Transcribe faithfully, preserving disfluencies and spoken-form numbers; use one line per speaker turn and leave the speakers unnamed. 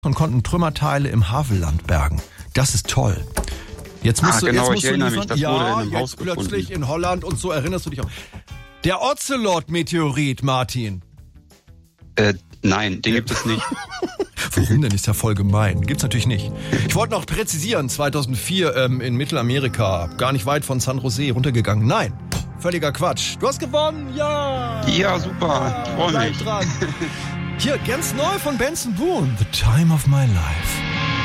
und konnten Trümmerteile im Havelland bergen. Das ist toll. Jetzt musst
ah,
du,
genau,
jetzt musst
ich
du
erinnere
liefern.
mich, das
ja,
wurde in einem
jetzt
Haus gefunden.
plötzlich in Holland und so erinnerst du dich auch. Der Ocelot-Meteorit, Martin.
Äh, nein, den gibt es nicht.
Warum denn? Ist ja voll gemein. Gibt's natürlich nicht. Ich wollte noch präzisieren, zweitausendvier ähm, in Mittelamerika, gar nicht weit von San Jose runtergegangen. Nein, völliger Quatsch. Du hast gewonnen, ja!
Ja, super, ich freue
Bleib
mich.
dran. Hier, ganz neu von Benson Boone. The Time of My Life.